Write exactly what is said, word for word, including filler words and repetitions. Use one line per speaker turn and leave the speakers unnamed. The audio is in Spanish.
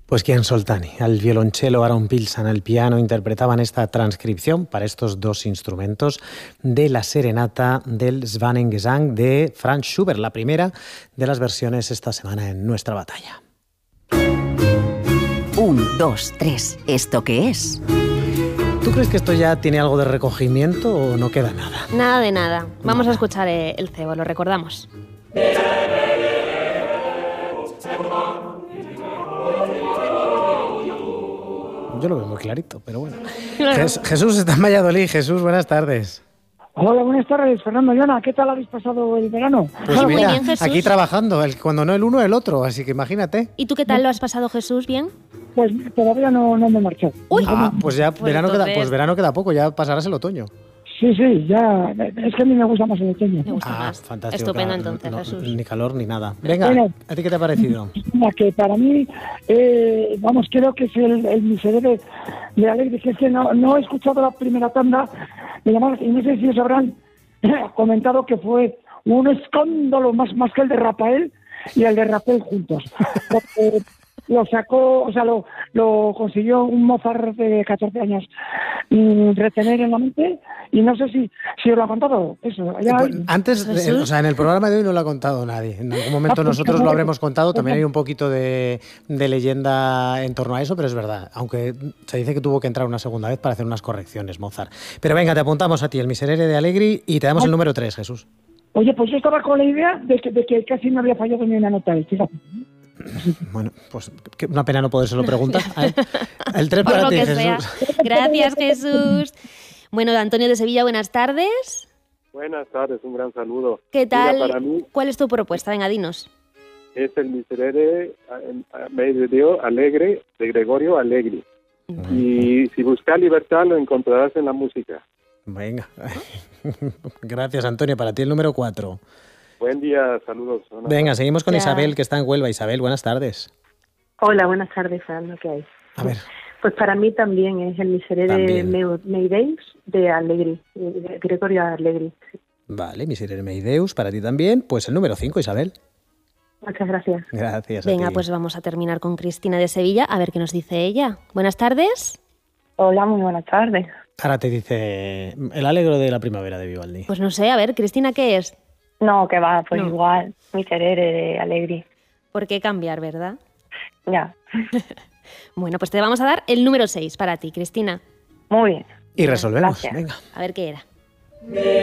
Pues Kian Soltani, al violonchelo, Aaron Pilsan al piano, interpretaban esta transcripción para estos dos instrumentos de la serenata del Schwanengesang de Franz Schubert, la primera de las versiones esta semana en Nuestra Batalla.
Un, dos, tres, ¿esto qué es?
¿Tú crees que esto ya tiene algo de recogimiento o no queda nada?
Nada de nada. Vamos nada. a escuchar el cebo, lo recordamos.
Yo lo veo muy clarito, pero bueno. Jes- Jesús está en Valladolid. Jesús, buenas tardes.
Hola, buenas tardes, Fernando y Ana. ¿Qué tal habéis pasado el verano?
Pues
Muy
mira,
bien, Jesús.
aquí trabajando, el, cuando no el uno, el otro, así que imagínate.
¿Y tú qué tal lo has pasado, Jesús? ¿Bien?
Pues todavía no, no me he marchado.
Uy.
Ah, pues ya
Pues
verano
entonces-
queda, pues verano queda poco, ya pasarás el otoño.
Sí, sí, ya. Es que a mí me gusta más el otoño.
Me gusta
Ah,
más.
fantástico.
Estupendo,
claro,
entonces,
no-
Jesús.
Ni calor ni nada. Venga,
Bueno.
¿a ti qué te ha parecido?
Mira, que para mí, eh, vamos, creo que es el, el miserere de Alegre, que es que no, no he escuchado la primera tanda, y además, y no sé si os habrán comentado que fue un escándalo más, más que el de Rafael y el de Rafael juntos. Porque lo sacó, o sea, lo, lo consiguió un Mozart de catorce años mm, retener en la mente, y no sé si, si os lo ha contado eso. Ya,
Pues, antes, de-
Jesús.
o sea, en el programa de hoy no lo ha contado nadie. En algún momento
Ah, pues,
nosotros lo
no.
habremos contado. También hay un poquito de, de leyenda en torno a eso, pero es verdad. Aunque se dice que tuvo que entrar una segunda vez para hacer unas correcciones, Mozart. Pero venga, te apuntamos a ti, el Miserere de Allegri, y te damos el número tres, Jesús.
Oye, pues yo estaba con la idea de que, de que casi no había fallado ni una nota. Fíjate.
Bueno, pues qué una pena no podérselo preguntar. A ver, el tres
Por
para
lo
ti,
que
Jesús.
sea. Gracias, Jesús. Bueno, Antonio de Sevilla, buenas tardes.
Buenas tardes, un gran saludo.
¿Qué tal?
Mira, para mí
¿Cuál es tu propuesta? Venga, dinos.
es el Miserere medio alegre de Gregorio Allegri. Y si buscas libertad lo encontrarás en la música.
Venga. Gracias, Antonio. Para ti el número cuatro.
Buen día, saludos. Buenas
Venga, seguimos con
Ya.
Isabel, que está en Huelva. Isabel, buenas tardes.
Hola, buenas tardes, Fernando, ¿qué hay?
A ver,
Pues para mí también es el Miserere
También.
Meu- Meideus de Allegri, de Gregorio Allegri. Sí.
vale, Miserere Meideus, para ti también. Pues el número cinco, Isabel.
Muchas gracias.
Gracias a
Venga,
ti.
pues vamos a terminar con Cristina de Sevilla, a ver qué nos dice ella. Buenas tardes.
Hola, muy buenas tardes.
Ahora te dice el alegro de la primavera de Vivaldi.
Pues no sé, a ver, Cristina, ¿qué es?
No, que va, pues
No.
igual, Miserere de Allegri.
¿Por qué cambiar, verdad?
Ya,
Bueno, pues te vamos a dar el número seis para ti, Cristina.
muy bien.
Y resolvemos.
Gracias.
Venga.
A ver qué era.